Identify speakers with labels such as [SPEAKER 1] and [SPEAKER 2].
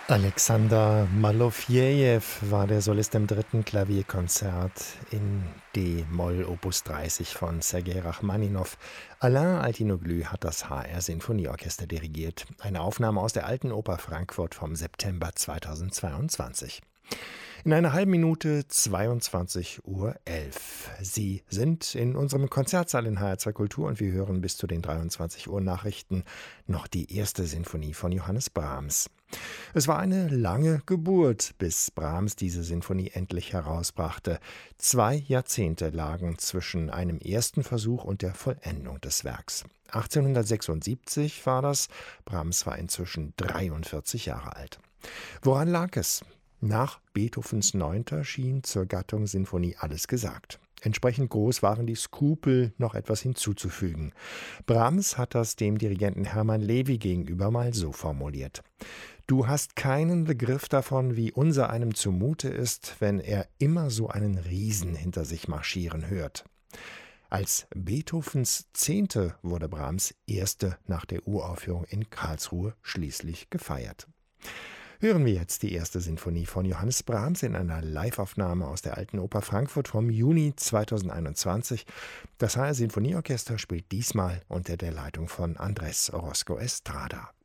[SPEAKER 1] Alexander Malofejew war der Solist im dritten Klavierkonzert in D-Moll Opus 30 von Sergei Rachmaninow. Alain Altinoglu hat das HR Sinfonieorchester dirigiert. Eine Aufnahme aus der Alten Oper Frankfurt vom September 2022. In einer halben Minute 22:11 Uhr. Sie sind in unserem Konzertsaal in HR2 Kultur und wir hören bis zu den 23 Uhr Nachrichten noch die erste Sinfonie von Johannes Brahms. Es war eine lange Geburt, bis Brahms diese Sinfonie endlich herausbrachte. 2 Jahrzehnte lagen zwischen einem ersten Versuch und der Vollendung des Werks. 1876 war das. Brahms war inzwischen 43 Jahre alt. Woran lag es? Nach Beethovens 9. schien zur Gattung Sinfonie alles gesagt. Entsprechend groß waren die Skrupel, noch etwas hinzuzufügen. Brahms hat das dem Dirigenten Hermann Levi gegenüber mal so formuliert: Du hast keinen Begriff davon, wie unser einem zumute ist, wenn er immer so einen Riesen hinter sich marschieren hört. Als Beethovens 10. wurde Brahms erste nach der Uraufführung in Karlsruhe schließlich gefeiert. Hören wir jetzt die erste Sinfonie von Johannes Brahms in einer Liveaufnahme aus der Alten Oper Frankfurt vom Juni 2021. Das HR Sinfonieorchester spielt diesmal unter der Leitung von Andrés Orozco Estrada.